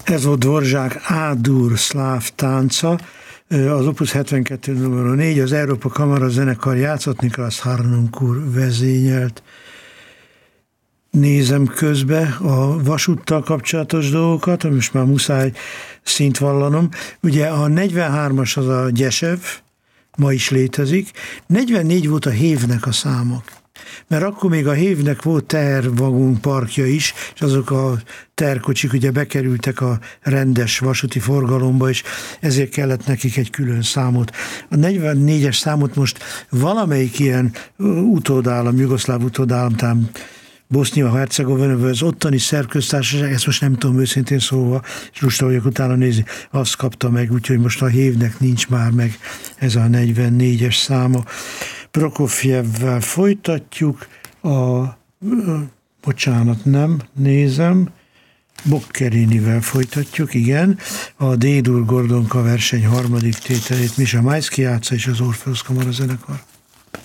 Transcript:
Ez volt Dvořák A-dur szláv tánca, az Opus 72 nr. 4, az Európa Kamara zenekar játszott, Niklas Harnoncourt vezényelt. Nézem közbe a vasúttal kapcsolatos dolgokat, most már muszáj szint vallanom. Ugye a 43-as az a Gyesev, ma is létezik, 44 volt a Hévnek a számok. Mert akkor még a Hévnek volt tehervagón parkja is, és azok a teherkocsik ugye bekerültek a rendes vasúti forgalomba, és ezért kellett nekik egy külön számot. A 44-es számot most valamelyik ilyen utódállam, jugoszláv utódállam, talán Bosznia-Hercegovina, az ottani szerköztársaság, ezt most nem tudom őszintén szólva, és lusta vagyok utána nézni, azt kapta meg, úgyhogy most a Hévnek nincs már meg ez a 44-es száma. Prokofjevvel folytatjuk, bocsánat, nem, nézem, Boccherinivel folytatjuk, igen, a D-dur Gordonka verseny harmadik tételét Misha Maisky játsza, és az Orpheus Kamara zenekar.